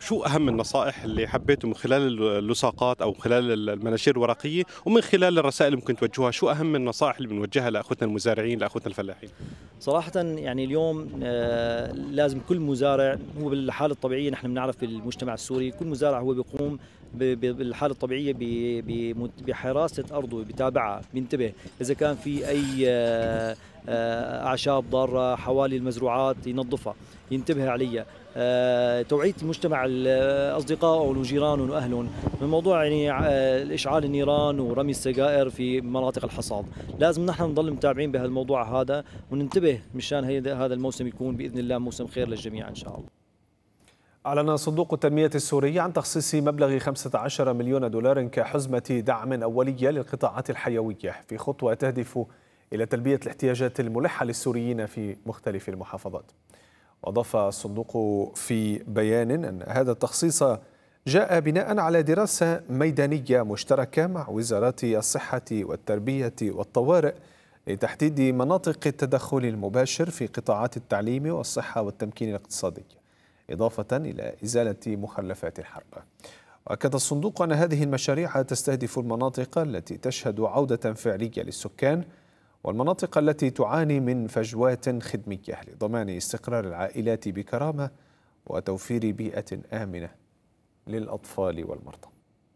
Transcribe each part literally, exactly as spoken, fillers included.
شو أهم النصائح اللي حبيتوا من خلال اللصاقات أو خلال المناشير الورقية ومن خلال الرسائل اللي ممكن توجهوها، شو أهم النصائح اللي بنوجهها لأخوتنا المزارعين لأخوتنا الفلاحين؟ صراحة يعني اليوم آه، لازم كل مزارع، هو بالحالة الطبيعية نحن بنعرف في المجتمع السوري كل مزارع هو بيقوم ب- ب- بالحالة الطبيعية ب- بمت- بحراسة أرضه، بيتابعها، بينتبه إذا كان في أي آه، آه، أعشاب ضارة حوالي المزروعات ينظفها، ينتبه عليها. آه، توعية المجتمع ال- أصدقائهم وجيرانهم وأهلهم من موضوع يعني آه، إشعال النيران ورمي السجائر في مناطق الحصاد. لازم نحن نضل متابعين بهالموضوع هذا وننتبه مشان هيدا- هذا الموسم يكون بإذن الله موسم خير للجميع إن شاء الله. أعلن صندوق التنمية السوري عن تخصيص مبلغ خمسة عشر مليون دولار كحزمة دعم أولية للقطاعات الحيوية في خطوة تهدف إلى تلبية الاحتياجات الملحة للسوريين في مختلف المحافظات. وأضاف الصندوق في بيان أن هذا التخصيص جاء بناء على دراسة ميدانية مشتركة مع وزارات الصحة والتربية والطوارئ لتحديد مناطق التدخل المباشر في قطاعات التعليم والصحة والتمكين الاقتصادي، إضافة إلى إزالة مخلفات الحرب. وأكد الصندوق أن هذه المشاريع تستهدف المناطق التي تشهد عودة فعلية للسكان والمناطق التي تعاني من فجوات خدمية لضمان استقرار العائلات بكرامة وتوفير بيئة آمنة للأطفال والمرضى.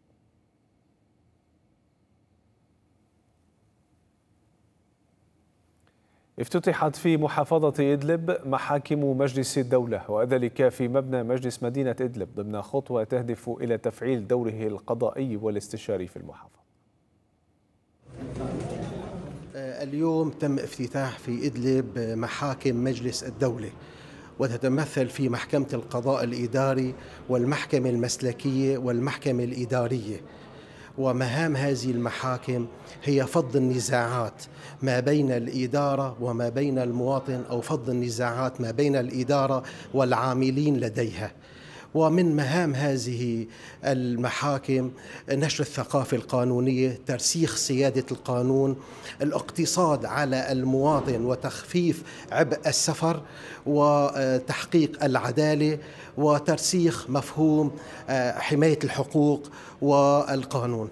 افتتحت في محافظة إدلب محاكم مجلس الدولة، وذلك في مبنى مجلس مدينة إدلب ضمن خطوة تهدف إلى تفعيل دوره القضائي والاستشاري في المحافظة. اليوم تم افتتاح في إدلب محاكم مجلس الدولة، وتتمثل في محكمة القضاء الإداري والمحكمة المسلكية والمحكمة الإدارية. ومهام هذه المحاكم هي فض النزاعات ما بين الإدارة وما بين المواطن، أو فض النزاعات ما بين الإدارة والعاملين لديها. ومن مهام هذه المحاكم نشر الثقافة القانونية، ترسيخ سيادة القانون، الاقتصاد على المواطن وتخفيف عبء السفر، وتحقيق العدالة، وترسيخ مفهوم حماية الحقوق والقانون.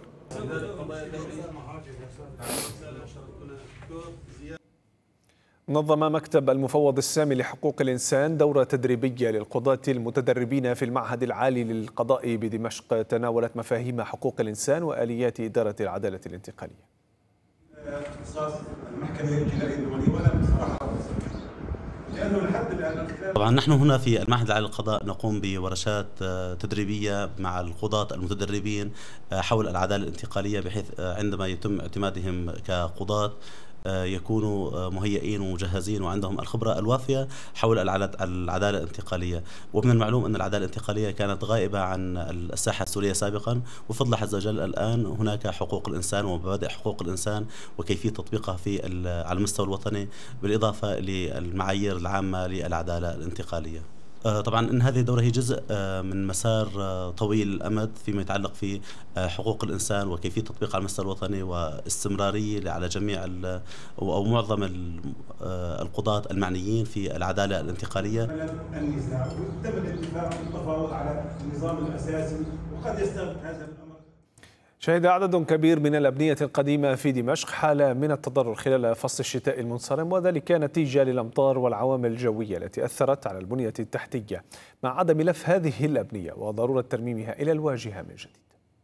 نظم مكتب المفوض السامي لحقوق الإنسان دورة تدريبية للقضاة المتدربين في المعهد العالي للقضاء بدمشق تناولت مفاهيم حقوق الإنسان وآليات إدارة العدالة الانتقالية. اختصاص المحكمة الجنائية الدولية، وأنا بصراحة لأنه لحد الآن طبعا نحن هنا في المعهد العالي للقضاء نقوم بورشات تدريبية مع القضاة المتدربين حول العدالة الانتقالية، بحيث عندما يتم اعتمادهم كقضاة يكونوا مهيئين ومجهزين وعندهم الخبرة الوافية حول العدالة الانتقالية. ومن المعلوم أن العدالة الانتقالية كانت غائبة عن الساحة السورية سابقا، وفضل عز وجل الآن هناك حقوق الإنسان ومبادئ حقوق الإنسان وكيفية تطبيقها في على المستوى الوطني، بالإضافة للمعايير العامة للعدالة الانتقالية. طبعا إن هذه الدورة هي جزء من مسار طويل الأمد فيما يتعلق في حقوق الإنسان وكيفية تطبيقها على المستوى الوطني، واستمرارية على جميع أو معظم القضاة المعنيين في العدالة الانتقالية. النزاع وتم الاتفاق والتفاوض على النظام الأساسي، وقد يستغرق هذا الأمر. شهد عدد كبير من الأبنية القديمة في دمشق حالة من التضرر خلال فصل الشتاء المنصرم، وذلك نتيجة للأمطار والعوامل الجوية التي أثرت على البنية التحتية، مع عدم لف هذه الأبنية وضرورة ترميمها إلى الواجهة من جديد.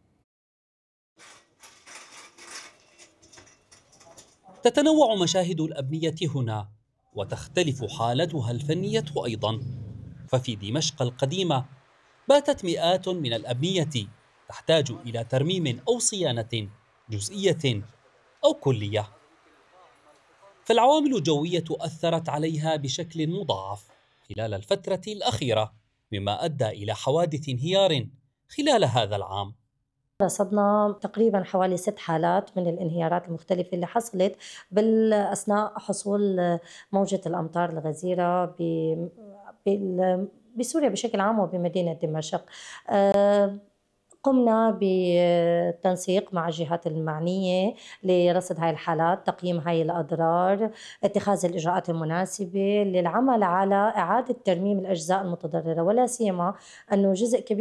تتنوع مشاهد الأبنية هنا وتختلف حالتها الفنية أيضا، ففي دمشق القديمة باتت مئات من الأبنية تحتاج إلى ترميم أو صيانة جزئية أو كلية، فالعوامل الجوية أثرت عليها بشكل مضاعف خلال الفترة الأخيرة، مما أدى إلى حوادث انهيار خلال هذا العام. رصدنا تقريبا حوالي ست حالات من الانهيارات المختلفة اللي حصلت بالأثناء حصول موجة الأمطار الغزيرة بسوريا بشكل عام وبمدينة دمشق. قمنا بالتنسيق مع الجهات المعنية لرصد هاي الحالات، تقييم هاي الأضرار، اتخاذ الإجراءات المناسبة للعمل على إعادة ترميم الأجزاء المتضررة، ولا سيما أنه جزء كبير